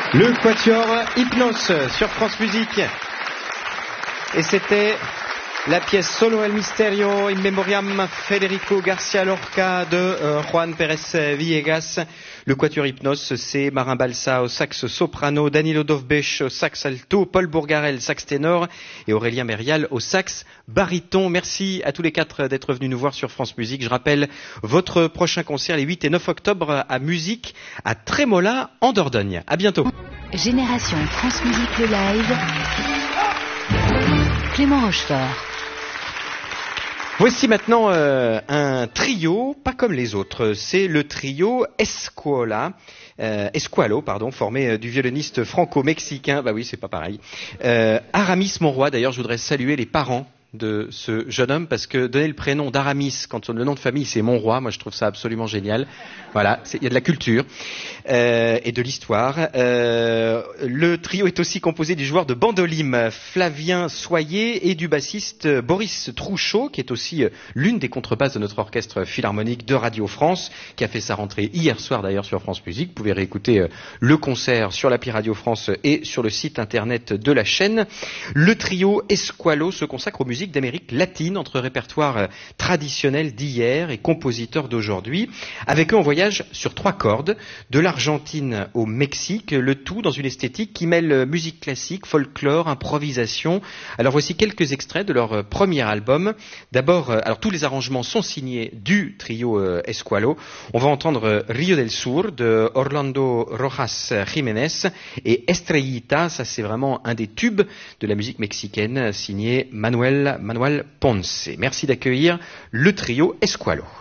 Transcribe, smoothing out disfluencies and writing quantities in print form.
Le quatuor Hypnos sur France Musique. Et c'était la pièce Solo el Misterio in Memoriam Federico Garcia Lorca de Juan Pérez Villegas. Le quatuor Hypnos, c'est Marin Balsa au sax soprano, Danilo Dovbech au sax alto, Paul Bourgarel sax ténor et Aurélien Mérial au sax baryton. Merci à tous les quatre d'être venus nous voir sur France Musique. Je rappelle votre prochain concert les 8 et 9 octobre à Musique à Trémola en Dordogne. À bientôt. Génération France Musique le live. Clément Rochefort. Voici maintenant un trio, pas comme les autres. C'est le trio Esqualo, formé du violoniste franco-mexicain. Bah oui, c'est pas pareil. Aramis Monroy. D'ailleurs, je voudrais saluer les parents de ce jeune homme parce que donner le prénom d'Aramis quand le nom de famille c'est Monroy, moi je trouve ça absolument génial. Voilà, il y a de la culture et de l'histoire. Le trio est aussi composé du joueur de bandoline Flavien Soyer et du bassiste Boris Trouchot, qui est aussi l'une des contrebasses de notre orchestre philharmonique de Radio France, qui a fait sa rentrée hier soir d'ailleurs sur France Musique. Vous pouvez réécouter le concert sur l'appli Radio France et sur le site internet de la chaîne. Le trio Esqualo se consacre aux musiques d'Amérique latine, entre répertoires traditionnels d'hier et compositeurs d'aujourd'hui. Avec eux, on voyage sur 3 cordes, de l'Argentine au Mexique, le tout dans une esthétique qui mêle musique classique, folklore, improvisation. Alors voici quelques extraits de leur premier album. D'abord, alors tous les arrangements sont signés du trio Esqualo. On va entendre Rio del Sur de Orlando Rojas Jiménez et Estrellita, ça c'est vraiment un des tubes de la musique mexicaine, signé Manuel Ponce. Merci d'accueillir le trio Esqualo.